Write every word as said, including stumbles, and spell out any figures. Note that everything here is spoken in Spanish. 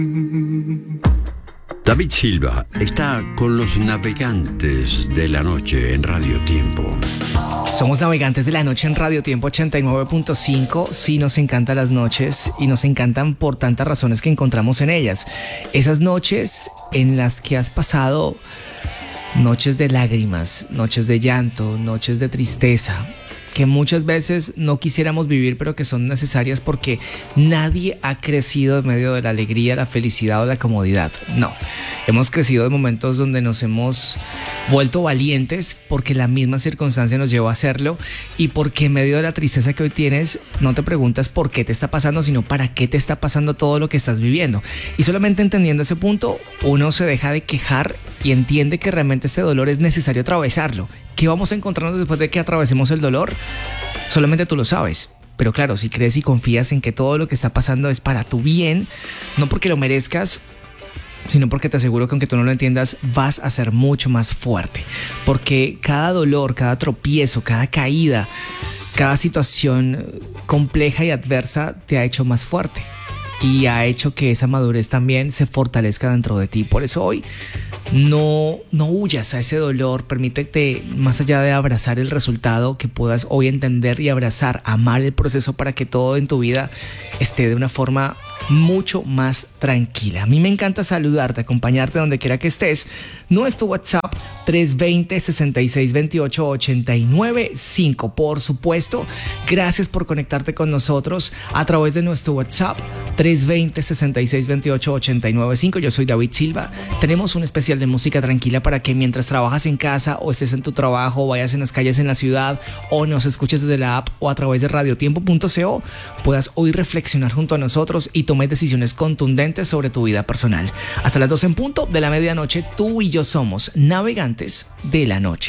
David Silva está con los navegantes de la noche en Radio Tiempo. Somos navegantes de la noche en Radio Tiempo ochenta y nueve punto cinco. Sí, nos encantan las noches y nos encantan por tantas razones que encontramos en ellas. Esas noches en las que has pasado noches de lágrimas, noches de llanto, noches de tristeza, que muchas veces no quisiéramos vivir, pero que son necesarias porque nadie ha crecido en medio de la alegría, la felicidad o la comodidad. No, hemos crecido en momentos donde nos hemos vuelto valientes porque la misma circunstancia nos llevó a hacerlo y porque en medio de la tristeza que hoy tienes, no te preguntas por qué te está pasando, sino para qué te está pasando todo lo que estás viviendo. Y solamente entendiendo ese punto, uno se deja de quejar y entiende que realmente este dolor es necesario atravesarlo. ¿Qué vamos a encontrarnos después de que atravesemos el dolor? Solamente tú lo sabes. Pero claro, si crees y confías en que todo lo que está pasando es para tu bien, no porque lo merezcas, sino porque te aseguro que aunque tú no lo entiendas, vas a ser mucho más fuerte. Porque cada dolor, cada tropiezo, cada caída, cada situación compleja y adversa te ha hecho más fuerte. Y ha hecho que esa madurez también se fortalezca dentro de ti. Por eso hoy no, no huyas a ese dolor. Permítete, más allá de abrazar el resultado, que puedas hoy entender y abrazar, amar el proceso para que todo en tu vida esté de una forma mucho más tranquila. A mí me encanta saludarte, acompañarte donde quiera que estés. Nuestro WhatsApp tres dos cero, seis seis dos ocho, ocho nueve cinco. Por supuesto, gracias por conectarte con nosotros a través de nuestro WhatsApp tres dos cero, seis seis dos ocho, ocho nueve cinco. Yo soy David Silva. Tenemos un especial de música tranquila para que mientras trabajas en casa o estés en tu trabajo, o vayas en las calles en la ciudad o nos escuches desde la app o a través de radiotiempo punto co, puedas hoy reflexionar junto a nosotros y tomar decisiones contundentes sobre tu vida personal. Hasta las doce en punto de la medianoche, tú y yo somos navegantes de la noche.